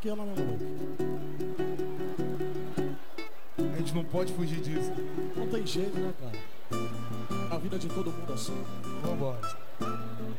aquela, né, maluco? A gente não pode fugir disso. Não tem jeito, né, cara? A vida de todo mundo assim. Vambora.